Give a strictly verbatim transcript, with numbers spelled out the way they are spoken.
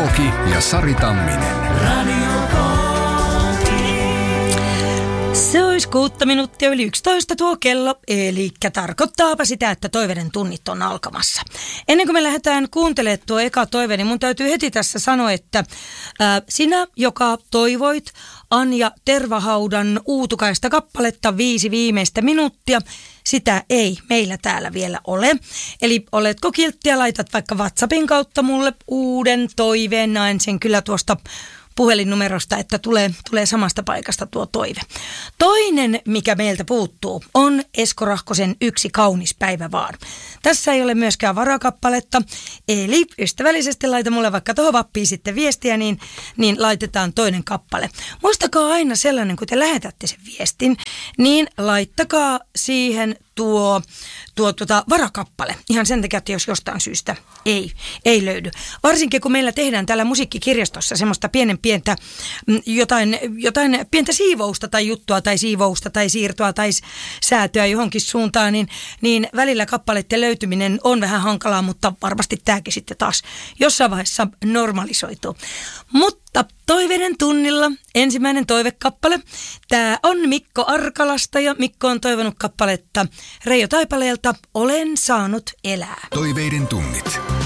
Koki ja Sari Tamminen. Se olisi kuutta minuuttia yli yksitoista tuo kello, eli tarkoittaapa sitä, että toiveiden tunnit on alkamassa. Ennen kuin me lähdetään kuuntelemaan tuo eka toive, niin mun täytyy heti tässä sanoa, että ää, sinä, joka toivoit Anja Tervahaudan uutukaista kappaletta viisi viimeistä minuuttia, sitä ei meillä täällä vielä ole. Eli oletko kiltti ja laitat vaikka WhatsAppin kautta mulle uuden toiveen, näen sen kyllä tuosta puhelinnumerosta, että tulee, tulee samasta paikasta tuo toive. Toinen, mikä meiltä puuttuu, on Esko Rahkosen Yksi kaunis päivä vaan. Tässä ei ole myöskään varakappaletta, eli ystävällisesti laita mulle vaikka tuohon vappiin sitten viestiä, niin, niin laitetaan toinen kappale. Muistakaa aina sellainen, kun te lähetätte sen viestin, niin laittakaa siihen tuo, tuo tuota varakappale. Ihan sen takia, että jos jostain syystä ei, ei löydy. Varsinkin kun meillä tehdään täällä musiikkikirjastossa semmoista pienen pientä, jotain, jotain pientä siivousta tai juttua tai siivousta tai siirtoa tai säätöä johonkin suuntaan, niin, niin välillä kappaleiden löytyminen on vähän hankalaa, mutta varmasti tämäkin sitten taas jossain vaiheessa normalisoituu. Mutta toiveiden tunnilla ensimmäinen toivekappale. Tämä on Mikko Arkalasta ja Mikko on toivonut kappaletta Reijo Taipaleelta Olen saanut elää. Toiveiden tunnit.